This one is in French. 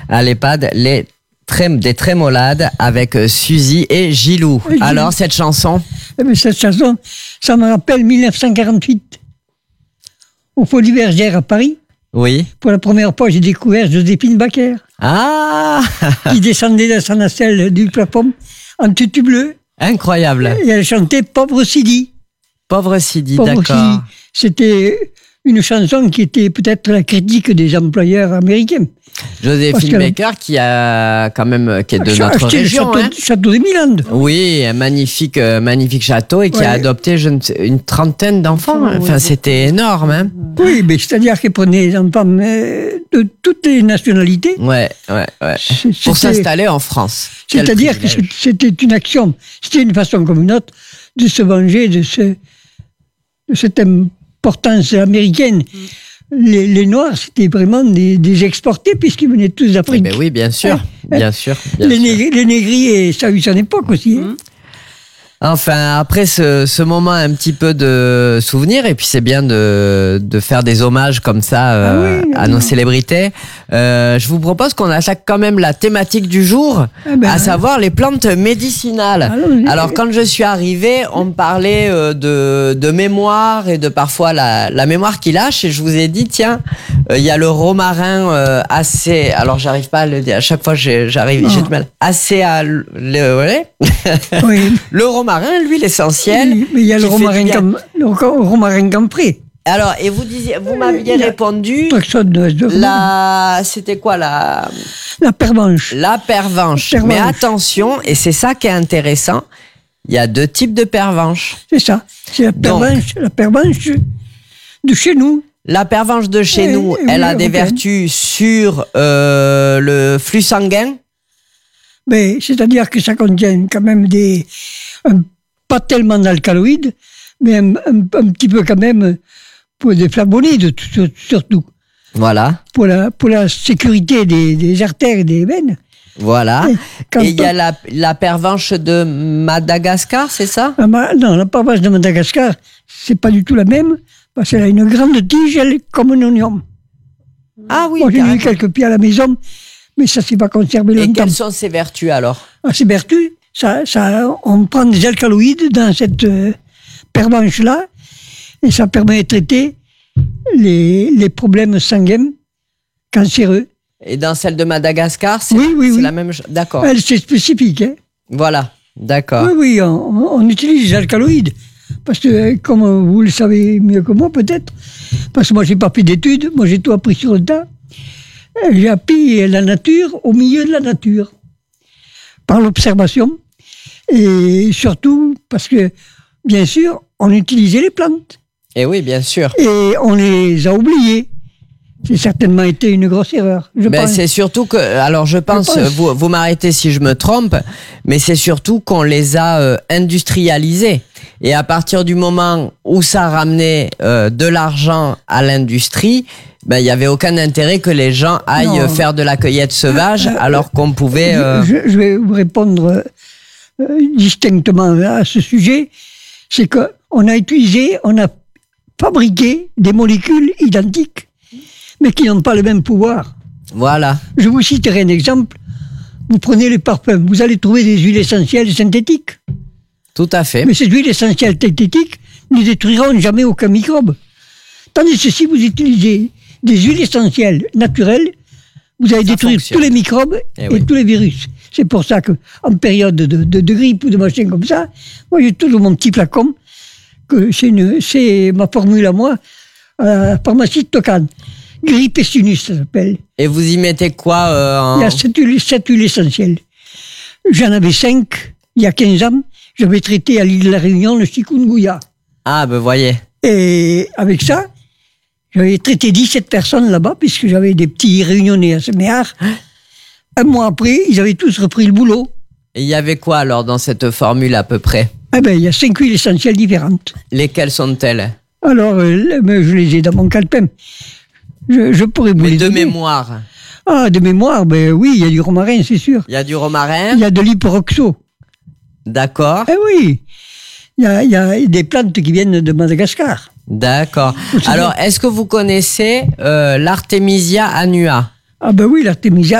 à l'EHPAD des trémolades avec Suzy et Gilou. Alors, cette chanson? Cette chanson, ça me rappelle 1948, au Folies Bergères à Paris. Oui. Pour la première fois, j'ai découvert Joséphine Baker. Ah. Qui descendait de sa nacelle du plafond en tutu bleu. Incroyable. Et elle chantait Pauvre Sidi. Pauvre Sidi, Pauvre d'accord. Sidi. C'était une chanson qui était peut-être la critique des employeurs américains. Joséphine Baker qui est de notre région. Le château des Milandes. Oui, un magnifique château et qui a adopté une trentaine d'enfants. Enfin, c'était énorme. Hein. Oui, mais c'est-à-dire qu'elle prenait des enfants de toutes les nationalités. Ouais. Pour s'installer en France. C'est-à-dire que c'était une action, c'était une façon comme une autre de se venger de cette importance américaine. Les Noirs, c'était vraiment des exportés puisqu'ils venaient tous d'Afrique. Mais oui, bien sûr. Les négriers, ça a eu son époque aussi. Hein. Enfin, après ce moment un petit peu de souvenir, et puis c'est bien de faire des hommages comme ça à nos célébrités. Je vous propose qu'on attaque quand même la thématique du jour, à savoir les plantes médicinales. Alors, quand je suis arrivé, on me parlait de mémoire et de parfois la mémoire qui lâche, et je vous ai dit, tiens, il y a le romarin assez... Alors, j'arrive pas à le dire, à chaque fois j'ai du mal. Assez à... Oui. Le romarin, l'huile essentielle. Oui, mais il y a le romarin campré. Alors, et vous m'aviez répondu. C'était quoi la pervenche. La pervenche. Mais attention, et c'est ça qui est intéressant, il y a 2 types de pervenche. C'est ça. C'est la pervenche de chez nous. La pervenche de chez nous, elle a des vertus sur le flux sanguin. Mais c'est-à-dire que ça contient quand même pas tellement d'alcaloïdes, mais un petit peu quand même pour des flavonoïdes surtout. Voilà. Pour la sécurité des artères et des veines. Voilà. Et il y a la pervenche de Madagascar, c'est ça? Non, la pervenche de Madagascar, c'est pas du tout la même, parce qu'elle a une grande tige, elle est comme un oignon. Ah oui. Moi, j'ai eu quelques pieds à la maison, mais ça ne s'est pas conservé longtemps. Et quelles sont ses vertus alors? Ses vertus, on prend des alcaloïdes dans cette pervenche-là, et ça permet de traiter les problèmes sanguins cancéreux. Et dans celle de Madagascar, c'est la même chose. D'accord. C'est spécifique. Hein. Voilà, d'accord. Oui, on utilise les alcaloïdes. Parce que, comme vous le savez mieux que moi, peut-être, parce que moi, j'ai pas fait d'études, moi, j'ai tout appris sur le tas. J'ai appris la nature au milieu de la nature, par l'observation, et surtout parce que, bien sûr, on utilisait les plantes. Et oui, bien sûr. Et on les a oubliées. C'est certainement été une grosse erreur. C'est surtout que, alors je pense. Vous m'arrêtez si je me trompe, mais c'est surtout qu'on les a industrialisés. Et à partir du moment où ça ramenait de l'argent à l'industrie, il n'y avait aucun intérêt que les gens aillent faire de la cueillette sauvage alors qu'on pouvait... Je vais vous répondre distinctement à ce sujet. C'est qu'on a fabriqué des molécules identiques, mais qui n'ont pas le même pouvoir. Voilà. Je vous citerai un exemple. Vous prenez les parfums, vous allez trouver des huiles essentielles synthétiques. Tout à fait. Mais ces huiles essentielles synthétiques ne détruiront jamais aucun microbe. Tandis que si vous utilisez des huiles essentielles naturelles, vous allez détruire tous les microbes et tous les virus. C'est pour ça qu'en période de grippe ou de machin comme ça, moi j'ai toujours mon petit flacon, que c'est ma formule à moi, à la pharmacie de Tocane. Grippe et sinus, ça s'appelle. Et vous y mettez quoi Il y a 7 huiles essentielles. J'en avais 5 il y a 15 ans. J'avais traité à l'île de la Réunion le chikungunya. Ah, voyez. Et avec ça, j'avais traité 17 personnes là-bas, puisque j'avais des petits réunionnais à Seméar. Un mois après, ils avaient tous repris le boulot. Et il y avait quoi alors dans cette formule à peu près? Il y a 5 huiles essentielles différentes. Lesquelles sont-elles? Alors, je les ai dans mon calepin. Je pourrais vous les donner. De mémoire? Ah, de mémoire, oui, il y a du romarin, c'est sûr. Il y a du romarin? Il y a de l'hyperoxo. D'accord. Eh oui, il y a des plantes qui viennent de Madagascar. D'accord. Alors, est-ce que vous connaissez l'Artemisia annua? Ah oui, l'Artemisia